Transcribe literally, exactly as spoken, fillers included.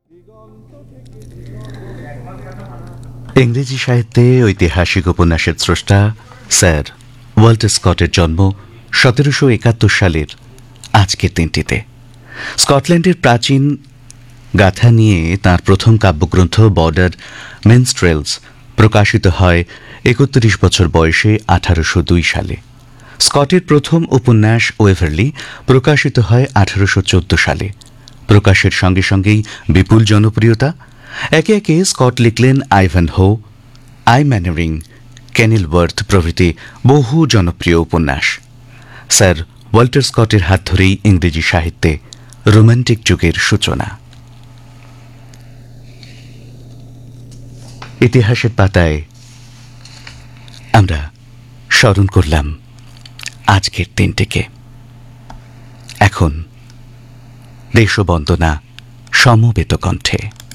ইংরেজি সাহিত্যে ঐতিহাসিক উপন্যাসের স্রষ্টা স্যার ওয়াল্টার স্কটের জন্ম সতেরোশো একাত্তর সালের আজকের দিনটিতে। স্কটল্যান্ডের প্রাচীন গাথা নিয়ে তাঁর প্রথম কাব্যগ্রন্থ বর্ডার মিনস্ট্রেলস প্রকাশিত হয় একত্রিশ বছর বয়সে আঠারোশো দুই সালে। স্কটের প্রথম উপন্যাস ওয়েভারলি প্রকাশিত হয় আঠারোশো চোদ্দ সালে। প্রকাশের সঙ্গে সঙ্গেই বিপুল জনপ্রিয়তা। একে একে স্কট লিখলেন আইভানহো, আই ম্যানারিং, কেনিলওয়ার্থ প্রভৃতি বহু জনপ্রিয় উপন্যাস। স্যার ওয়াল্টার স্কটের হাত ধরেই ইংরেজি সাহিত্যে রোমান্টিক যুগের সূচনা। ইতিহাসের পাতায় আমরা স্মরণ করলাম আজকের দিনটিকে। এখন দেশবন্দনা সমবেত কণ্ঠে।